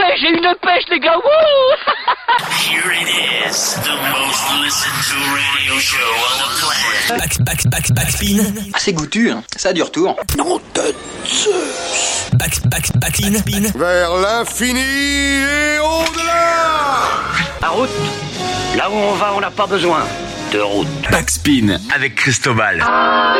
j'ai une pêche, les gars. Wouh. Here it is, the most listened to radio show on the planet. Backspin. Ah, c'est goûtu, hein. Ça a du retour. Non de Zeus. Backspin. Vers l'infini et au-delà. La route, là où on va, on n'a pas besoin de route. Backspin avec Cristobal.